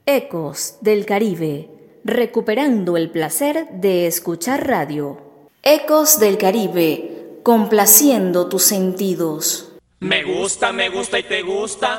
Ecos del Caribe, recuperando el placer de escuchar radio. Ecos del Caribe, complaciendo tus sentidos. Me gusta y te gusta.